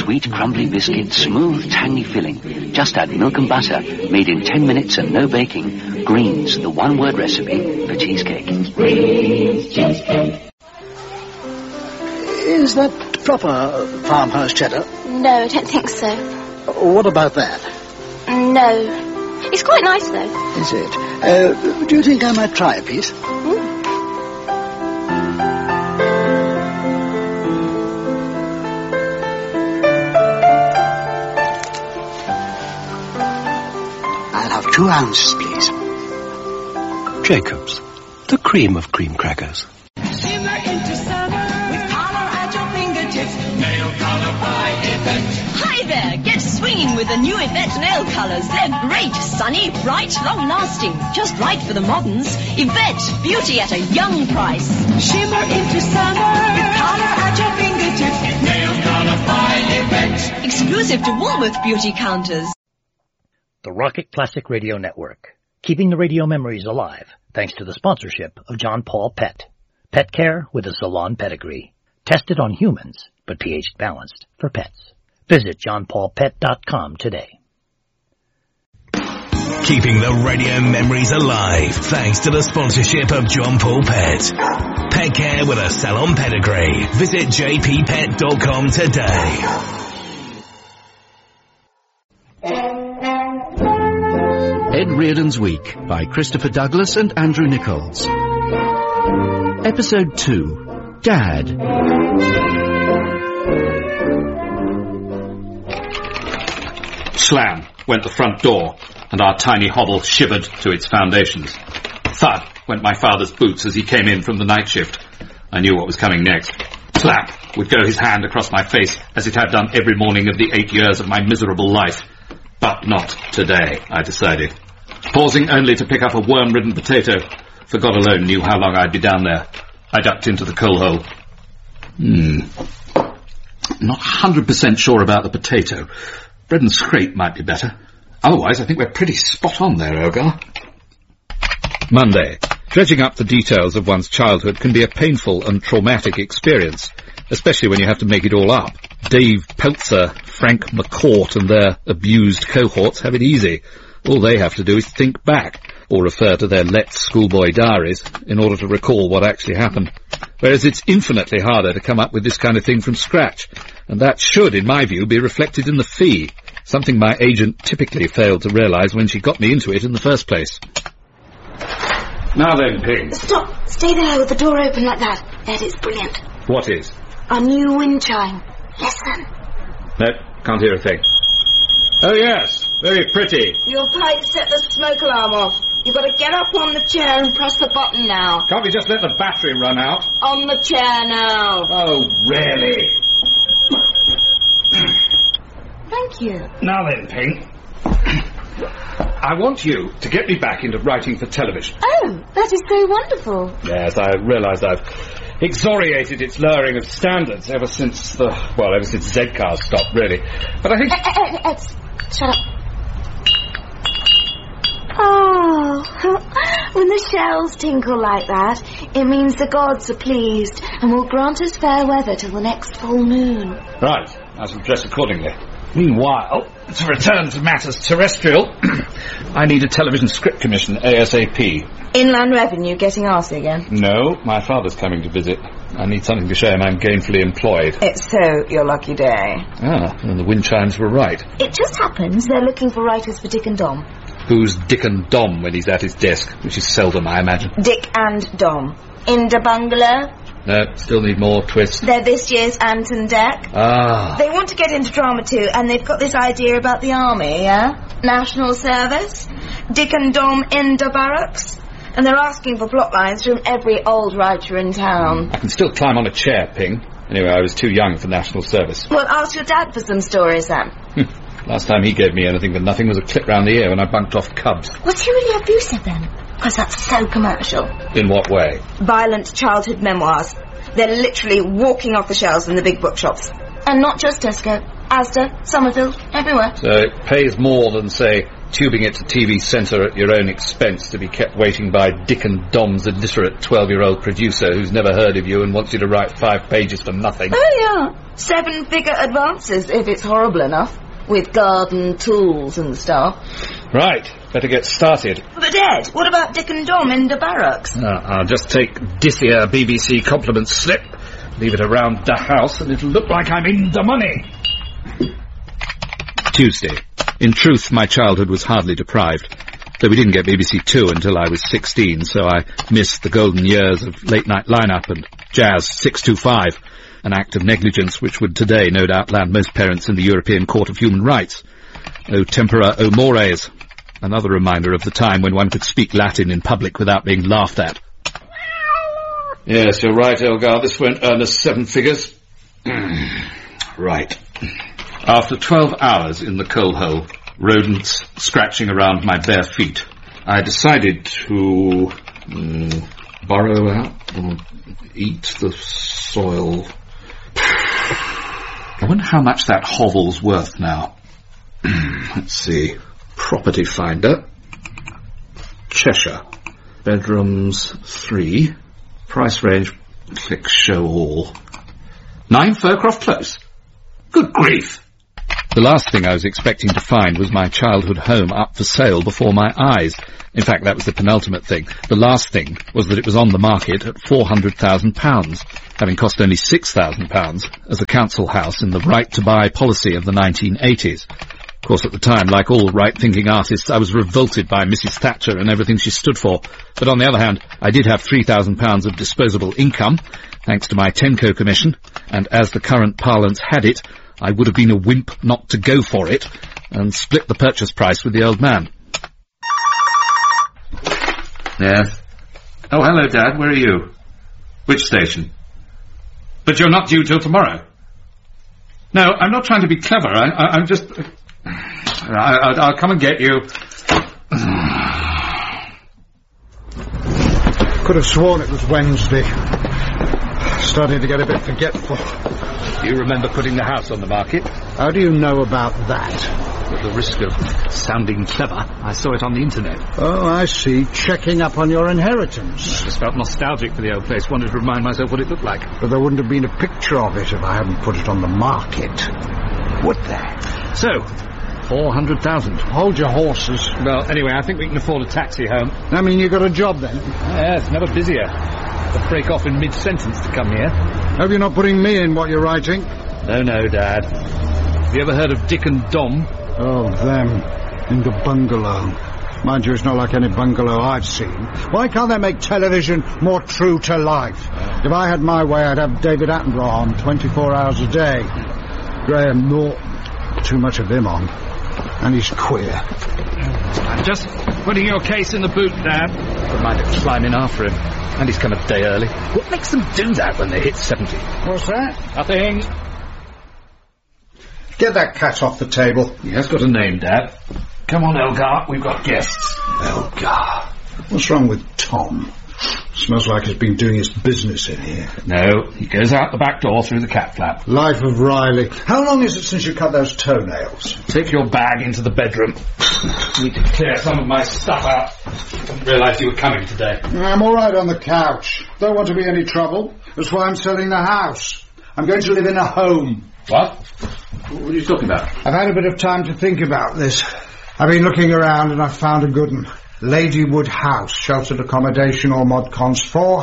Sweet, crumbly biscuit, smooth, tangy filling. Just add milk and butter, made in 10 minutes and no baking. Greens, the one-word recipe for cheesecake. Greens cheesecake. Is that proper farmhouse cheddar? No, I don't think so. What about that? No. It's quite nice, though. Is it? Do you think I might try a piece? I'll have 2 ounces, please. Jacobs, the cream of cream crackers. Shimmer into summer with color at your fingertips. Nail color by Yvette. Hi there, get swinging with the new Yvette nail colors. They're great, sunny, bright, long-lasting. Just right for the moderns. Yvette, beauty at a young price. Shimmer into summer with color at your fingertips. Nail color by Yvette. Exclusive to Woolworth beauty counters. The Rocket Classic Radio Network, keeping the radio memories alive thanks to the sponsorship of John Paul Pet. Pet care with a salon pedigree. Tested on humans, but pH balanced for pets. Visit johnpaulpet.com today. Keeping the radio memories alive thanks to the sponsorship of John Paul Pet. Pet care with a salon pedigree. Visit jppet.com today. Ed Reardon's Week by Christopher Douglas and Andrew Nichols. Episode 2. Dad. Slam went the front door, and our tiny hovel shivered to its foundations. Thud went my father's boots as he came in from the night shift. I knew what was coming next. Slap would go his hand across my face as it had done every morning of the 8 years of my miserable life. But not today, I decided. Pausing only to pick up a worm-ridden potato, for God alone knew how long I'd be down there, I ducked into the coal hole. Not 100% sure about the potato. Bread and scrape might be better. Otherwise, I think we're pretty spot on there, Ogar. Monday. Dredging up the details of one's childhood can be a painful and traumatic experience, especially when you have to make it all up. Dave Peltzer, Frank McCourt and their abused cohorts have it easy. All they have to do is think back, or refer to their Let's schoolboy diaries, in order to recall what actually happened. Whereas it's infinitely harder to come up with this kind of thing from scratch, and that should, in my view, be reflected in the fee, something my agent typically failed to realise when she got me into it in the first place. Now then, Ping. Stop! Stay there with the door open like that. Ed, it's brilliant. What is? Our new wind chime. Listen. No, can't hear a thing. Oh, yes. Very pretty. Your pipe set the smoke alarm off. You've got to get up on the chair and press the button now. Can't we just let the battery run out? On the chair now. Oh, really? Thank you. Now then, Ping. I want you to get me back into writing for television. Oh, that is so wonderful. Yes, I realise I've excoriated its lowering of standards ever since Z-Cars stopped, really. But I think... Ed, shut up. Oh, when the shells tinkle like that, it means the gods are pleased and will grant us fair weather till the next full moon. Right, I shall dress accordingly. Meanwhile, to return to matters terrestrial, I need a television script commission ASAP. Inland Revenue getting arsey again? No, my father's coming to visit. I need something to show him I'm gainfully employed. It's so your lucky day. Ah, and the wind chimes were right. It just happens they're looking for writers for Dick and Dom. Who's Dick and Dom when he's at his desk? Which is seldom, I imagine. Dick and Dom. In the bungalow? No, still need more twists. They're this year's Ant and Dec. Ah. They want to get into drama too, and they've got this idea about the army, yeah? National service. Dick and Dom in the barracks. And they're asking for plot lines from every old writer in town. I can still climb on a chair, Ping. Anyway, I was too young for national service. Well, ask your dad for some stories then. Last time he gave me anything for nothing was a clip round the ear when I bunked off Cubs. Was he really abusive then? Because that's so commercial. In what way? Violent childhood memoirs. They're literally walking off the shelves in the big bookshops. And not just Tesco. Asda, Summerfield, everywhere. So it pays more than, say, tubing it to TV Centre at your own expense to be kept waiting by Dick and Dom's illiterate 12-year-old producer who's never heard of you and wants you to write 5 pages for nothing. Oh, yeah. 7-figure advances, if it's horrible enough, with garden tools and stuff. Right, better get started. But, Ed, what about Dick and Dom in the barracks? I'll just take this here BBC compliment slip, leave it around the house, and it'll look like I'm in the money. Tuesday. In truth, my childhood was hardly deprived, though we didn't get BBC Two until I was 16, so I missed the golden years of late-night line-up and Jazz 625, an act of negligence which would today no doubt land most parents in the European Court of Human Rights. O tempora, o mores, another reminder of the time when one could speak Latin in public without being laughed at. Yes, you're right, Elgar, this won't earn us 7 figures. Right. After 12 hours in the coal hole, rodents scratching around my bare feet, I decided to burrow out or eat the soil. I wonder how much that hovel's worth now. Let's see. Property finder. Cheshire. Bedrooms 3. Price range. Click show all. 9 Furcroft Close. Good grief. The last thing I was expecting to find was my childhood home up for sale before my eyes. In fact, that was the penultimate thing. The last thing was that it was on the market at £400,000, having cost only £6,000 as a council house in the right-to-buy policy of the 1980s. Of course, at the time, like all right-thinking artists, I was revolted by Mrs. Thatcher and everything she stood for. But on the other hand, I did have £3,000 of disposable income, thanks to my Tenco commission, and as the current parlance had it, I would have been a wimp not to go for it and split the purchase price with the old man. Yes. Oh, hello, Dad. Where are you? Which station? But you're not due till tomorrow. No, I'm not trying to be clever. I'm just... I'll come and get you. Could have sworn it was Wednesday. Starting to get a bit forgetful. You remember putting the house on the market? How do you know about that? At the risk of sounding clever, I saw it on the internet. Oh, I see. Checking up on your inheritance. I just felt nostalgic for the old place. Wanted to remind myself what it looked like. But there wouldn't have been a picture of it if I hadn't put it on the market. Would there? So, 400,000. Hold your horses. Well, anyway, I think we can afford a taxi home. I mean, you got a job then? Yes, never busier. To break off in mid-sentence to come here. Hope you're not putting me in what you're writing. No, Dad. Have you ever heard of Dick and Dom? Oh, them. In the bungalow. Mind you, it's not like any bungalow I've seen. Why can't they make television more true to life? If I had my way, I'd have David Attenborough on 24 hours a day. Graham Norton. Too much of him on. And he's queer. I'm just putting your case in the boot, Dad. Don't mind it climbing after him. And he's come a day early. What makes them do that when they hit 70? What's that? Nothing. Get that cat off the table. He has got a name, Dad. Come on, Elgar. We've got guests. Elgar. What's wrong with Tom? Smells like he's been doing his business in here. No, he goes out the back door through the cat flap. Life of Riley. How long is it since you cut those toenails? Take your bag into the bedroom. Need to clear some of my stuff out. Didn't realise you were coming today. I'm all right on the couch. Don't want to be any trouble. That's why I'm selling the house. I'm going to live in a home. What? What are you talking about? I've had a bit of time to think about this. I've been looking around and I've found a good one. Ladywood House, sheltered accommodation or mod cons,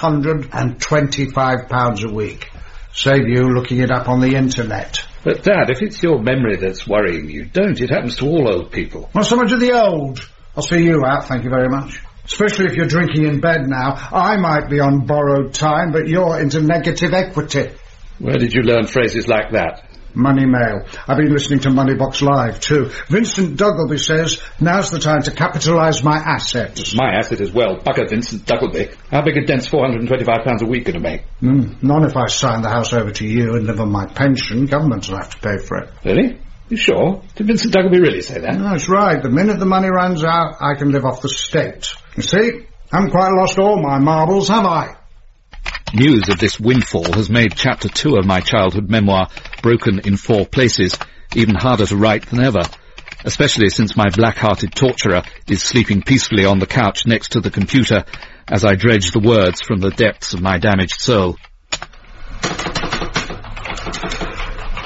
£425 a week. Save you looking it up on the internet. But, Dad, if it's your memory that's worrying you, don't. It happens to all old people. Not so much of the old. I'll see you out, thank you very much. Especially if you're drinking in bed now. I might be on borrowed time, but you're into negative equity. Where did you learn phrases like that? Money Mail. I've been listening to Moneybox Live, too. Vincent Duggleby says, now's the time to capitalise my assets. My asset as well. Bugger Vincent Duggleby. How big a dent's £425 a week going to make? None if I sign the house over to you and live on my pension. Government will have to pay for it. Really? You sure? Did Vincent Duggleby really say that? No, that's right. The minute the money runs out, I can live off the state. You see, I haven't quite lost all my marbles, have I? News of this windfall has made Chapter 2 of my childhood memoir, Broken in 4 Places, even harder to write than ever, especially since my black-hearted torturer is sleeping peacefully on the couch next to the computer as I dredge the words from the depths of my damaged soul.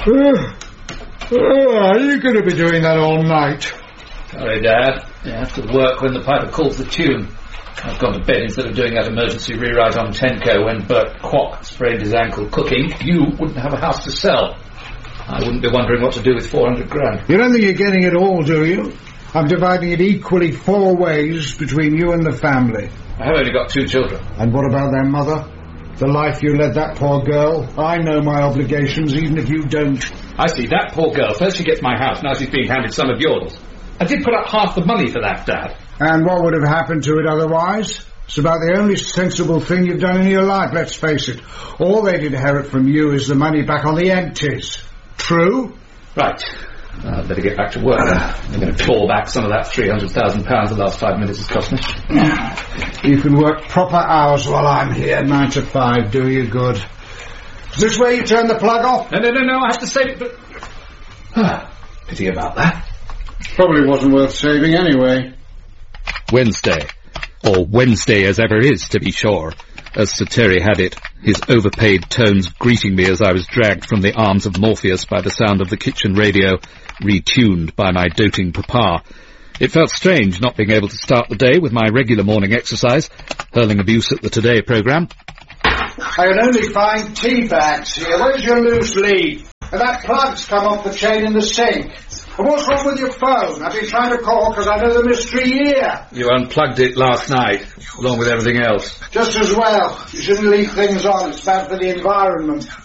Are you going to be doing that all night? Sorry, Dad. You have to work when the piper calls the tune. I've gone to bed instead of doing that emergency rewrite on Tenko when Bert Kwok sprained his ankle cooking. You wouldn't have a house to sell. I wouldn't be wondering what to do with 400 grand. You don't think you're getting it all, do you? I'm dividing it equally 4 ways between you and the family. I have only got 2 children. And what about their mother? The life you led that poor girl? I know my obligations, even if you don't. I see, that poor girl. First she gets my house, now she's being handed some of yours. I did put up half the money for that, Dad. And what would have happened to it otherwise? It's about the only sensible thing you've done in your life, let's face it. All they'd inherit from you is the money back on the empties. True? Right. I'd better get back to work then. I'm going to claw back some of that £300,000 the last 5 minutes has cost me. You can work proper hours while I'm here, 9 to 5, do you good. Is this where you turn the plug off? No, I have to save it, but... Pity about that. Probably wasn't worth saving anyway. Wednesday. Or Wednesday as ever is, to be sure. As Sir Terry had it, his overpaid tones greeting me as I was dragged from the arms of Morpheus by the sound of the kitchen radio, retuned by my doting papa. It felt strange not being able to start the day with my regular morning exercise, hurling abuse at the Today programme. I can only find tea bags here. Where's your loose leaf? And that plug's come off the chain in the sink. And what's wrong with your phone? I've been trying to call because I know the mystery here. You unplugged it last night, along with everything else. Just as well. You shouldn't leave things on. It's bad for the environment.